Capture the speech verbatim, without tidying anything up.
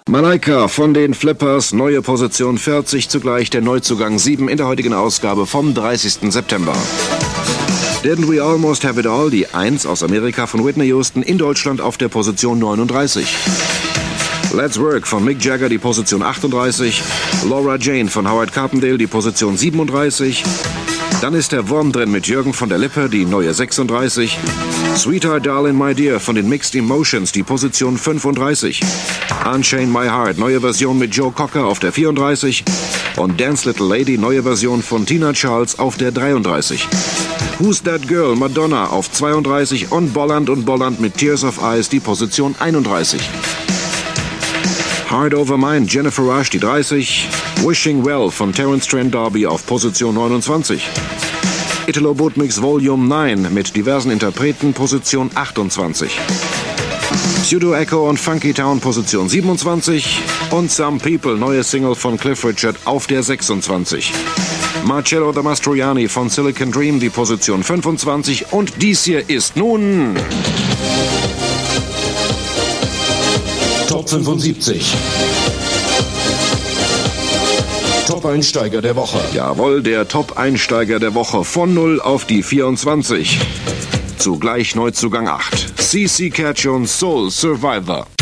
Malaika von den Flippers, neue Position vierzig, zugleich der Neuzugang sieben in der heutigen Ausgabe vom dreißigsten September. Didn't We Almost Have It All, die eins aus Amerika von Whitney Houston, in Deutschland auf der Position neununddreißig. Let's Work von Mick Jagger, die Position achtunddreißig. Laura Jane von Howard Carpendale, die Position siebenunddreißig. Dann ist der Wurm drin mit Jürgen von der Lippe, die neue sechsunddreißig. Sweetheart Darling My Dear von den Mixed Emotions, die Position fünfunddreißig. Unchain My Heart, neue Version mit Joe Cocker auf der vierunddreißig. Und Dance Little Lady, neue Version von Tina Charles auf der dreiunddreißig. Who's That Girl, Madonna auf zweiunddreißig. Und Bolland und Bolland mit Tears of Ice, die Position einunddreißig. Hard Over Mine, Jennifer Rush, die dreißig. Wishing Well von Terence Trent D'Arby auf Position neunundzwanzig. Italo Bootmix Volume neun mit diversen Interpreten, Position achtundzwanzig. Pseudo Echo und Funky Town, Position siebenundzwanzig. Und Some People, neue Single von Cliff Richard auf der sechsundzwanzig. Marcello the Mastroianni von Silicon Dream, die Position fünfundzwanzig. Und dies hier ist nun Top fünfundsiebzig. Top-Einsteiger der Woche. Jawohl, der Top-Einsteiger der Woche von null auf die vierundzwanzig. Zugleich Neuzugang acht. C C Catch und Soul Survivor.